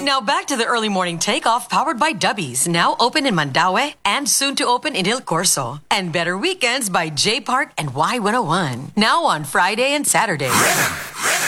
Now back to the early morning takeoff powered by Dubbies. Now open in Mandaue and soon to open in Il Corso. And Better Weekends by J Park and Y101. Now on Friday and Saturday.